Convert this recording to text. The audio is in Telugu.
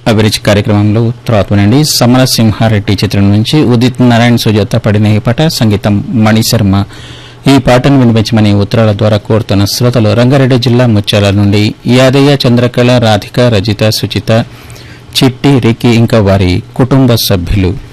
అభిరుచి కార్యక్రమంలో తర్వాత వినండి సమరసింహారెడ్డి చిత్రం నుంచి ఉదిత్ నారాయణ సుజాత పడిన ఈ పాట సంగీతం మణిశర్మ. ఈ పాటను వినిపించమని ఉత్తరాల ద్వారా కోరుతున్న శ్రోతలు రంగారెడ్డి జిల్లా ముత్యాల నుండి యాదయ్య, చంద్రకళ, రాధిక, రజిత, సుచిత, చిట్టి, రికి ఇంకా వారి కుటుంబ సభ్యులు.